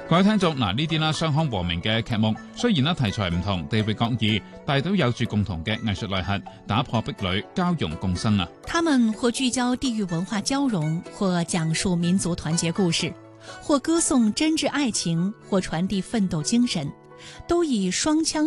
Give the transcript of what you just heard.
各位聽眾，呢啲啦雙腔和鳴嘅劇目，雖然題材唔同，地域各異，但都有住共同嘅藝術內核，打破壁壘，交融共生啊！ 他們或聚焦地域文化交融，或講述民族團結故事，或歌頌真摯愛情，或傳遞奮鬥精神，都以雙腔